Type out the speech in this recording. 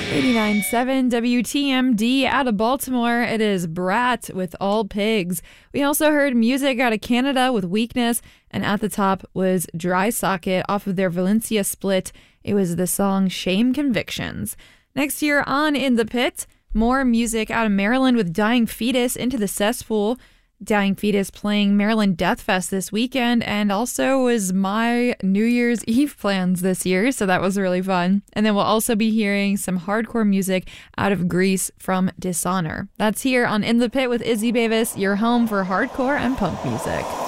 89.7 WTMD out of Baltimore. It is Brat with All Pigs. We also heard music out of Canada with Weakness, and at the top was Dry Socket off of their Valencia split. It was the song Shame Convictions. Next year on In the Pit, more music out of Maryland with Dying Fetus, Into the Cesspool. Dying Fetus playing Maryland Death Fest this weekend, and also was my New Year's Eve plans this year, so that was really fun. And then we'll also be hearing some hardcore music out of Greece from Dishonor. That's here on In the Pit with Izzy Bavis, your home for hardcore and punk music.